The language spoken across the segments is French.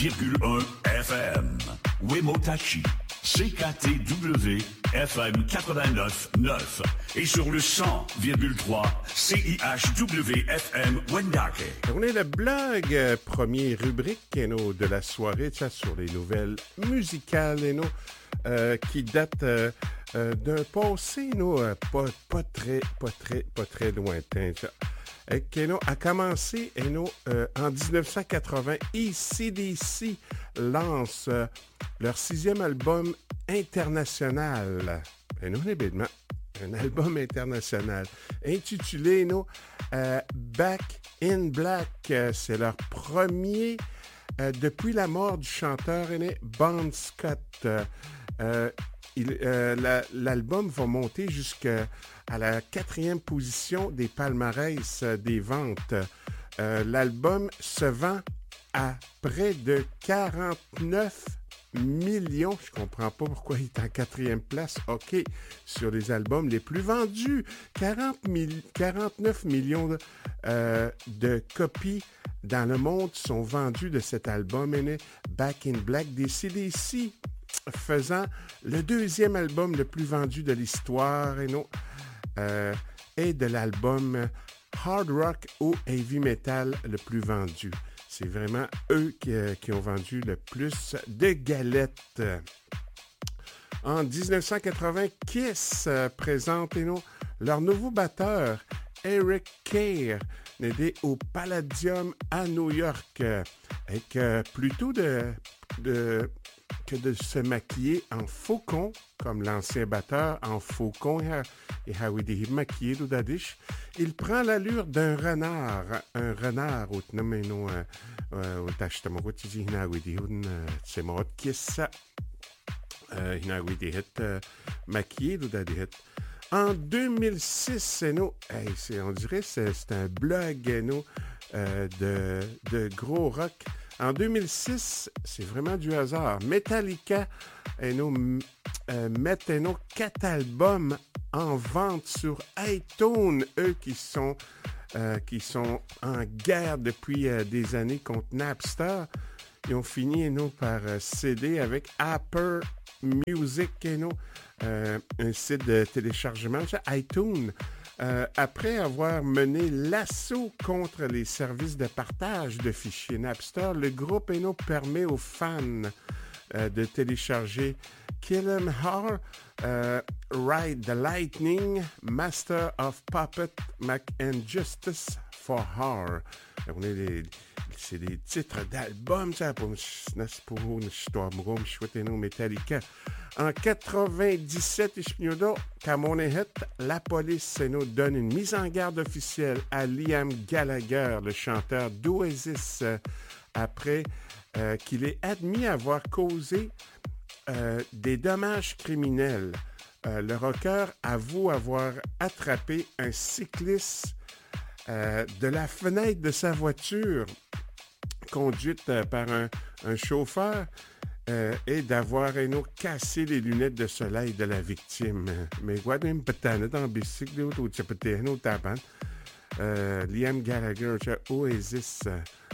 1 FM. Wemotachi. CKTW FM 89.9 et sur le 100,3 CIHW FM Wendake. On est le blog, première rubrique de la soirée sur les nouvelles musicales qui date d'un passé pas très lointain. Qui a commencé en 1980. AC/DC lance leur 6e album international. Évidemment, un album international intitulé Back in Black. C'est leur premier depuis la mort du chanteur Bon Scott. L'album va monter jusqu'à la 4e position des palmarès des ventes. L'album se vend à près de 49 millions. Je comprends pas pourquoi il est en 4e place. OK, sur les albums les plus vendus. 49 millions de copies dans le monde sont vendues de cet album. Back in Black des AC/DC, faisant le 2e album le plus vendu de l'histoire et de l'album hard rock ou heavy metal le plus vendu. C'est vraiment eux qui ont vendu le plus de galettes. En 1980, Kiss présente leur nouveau batteur, Eric Carr, né au Palladium à New York, avec plutôt que de se maquiller en faucon, comme l'ancien batteur en faucon et Hawidi maquillé d'Udadish, il prend l'allure d'un renard. Un renard, au Tnomeno, au Tachtamout, il Hawidi, c'est mort qui ça. Hawidi maquillé d'Udadish. En 2006, on dirait que c'est un blog de gros rock. En 2006, c'est vraiment du hasard. Metallica mettent 4 albums en vente sur iTunes, eux qui sont en guerre depuis des années contre Napster. Ils ont fini par céder avec Apple Music, un site de téléchargement, iTunes. Après avoir mené l'assaut contre les services de partage de fichiers Napster, le groupe permet aux fans de télécharger Kill 'Em All, Ride the Lightning, Master of Puppet, Mac and Justice for Horror. C'est des titres d'albums, ça, pour une histoire Metallica. En 97, la police donne une mise en garde officielle à Liam Gallagher, le chanteur d'Oasis, après qu'il ait admis avoir causé des dommages criminels. Le rocker avoue avoir attrapé un cycliste de la fenêtre de sa voiture, conduite par un chauffeur, et d'avoir cassé les lunettes de soleil de la victime. Mais guardez peut-être dans le bicycle, Liam Gallagher, Oasis.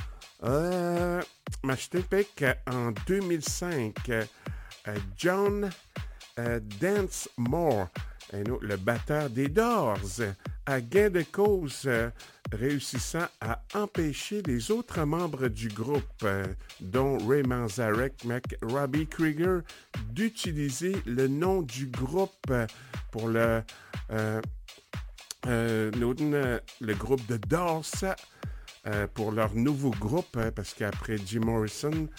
En 2005, John Densmore, le batteur des Doors, a gain de cause, réussissant à empêcher les autres membres du groupe, dont Ray Manzarek, Robbie Krieger, d'utiliser le nom du groupe pour le groupe de Doors, pour leur nouveau groupe, parce qu'après Jim Morrison,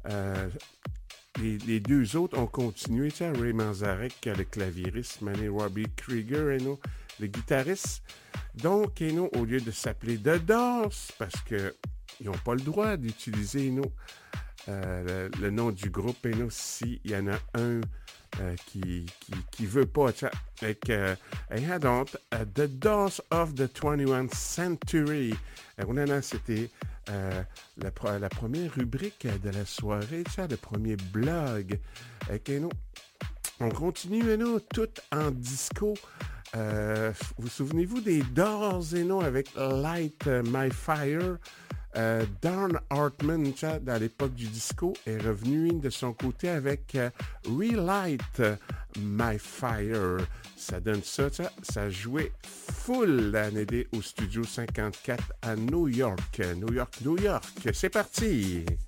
les deux autres ont continué, Ray Manzarek, le claviériste, Robbie Krieger, le guitariste. Donc, au lieu de s'appeler The Doors, parce qu'ils n'ont pas le droit d'utiliser le nom du groupe, s'il y en a un qui veut pas. Donc, The Doors of the 21st Century. C'était la première rubrique de la soirée, le premier blog. On continue, tout en disco. Vous souvenez-vous des Doors, avec Light My Fire? Don Hartman, à l'époque du disco, est revenu de son côté avec Relight My Fire. Ça donne ça, ça jouait full l'année au Studio 54 à New York. New York. C'est parti!